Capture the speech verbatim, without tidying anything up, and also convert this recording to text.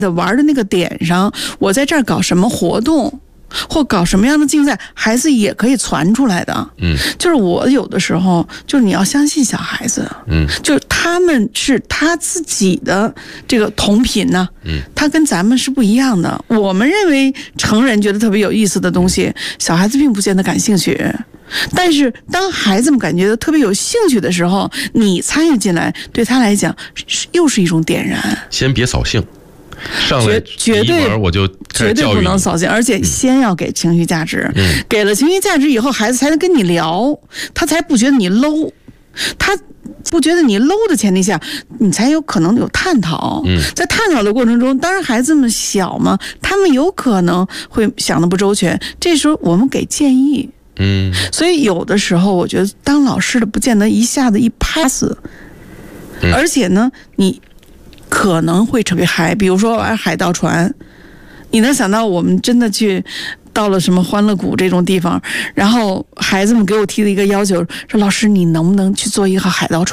的玩的那个点上，我在这儿搞什么活动或搞什么样的竞赛，孩子也可以传出来的。 嗯， 就是我有的时候，就是你要相信小孩子， 嗯， 就是他们是他自己的这个同频呢， 嗯， 他跟咱们是不一样的。我们认为成人觉得特别有意思的东西，小孩子并不见得感兴趣。但是当孩子们感觉到特别有兴趣的时候，你参与进来，对他来讲又是一种点燃。 先别扫兴。上来绝对我就绝对不能扫兴，而且先要给情绪价值。嗯，给了情绪价值以后，孩子才能跟你聊，他才不觉得你 low， 他不觉得你 low 的前提下，你才有可能有探讨。嗯，在探讨的过程中，当然孩子们小嘛，他们有可能会想得不周全，这时候我们给建议。 嗯， 所以有的时候我觉得当老师的不见得一下子一 pass，嗯，而且呢，你可能会特别嗨，比如说玩海盗船，你能想到我们真的去到了什么欢乐谷这种地方，然后孩子们给我提了一个要求，说老师你能不能去做一个海盗船？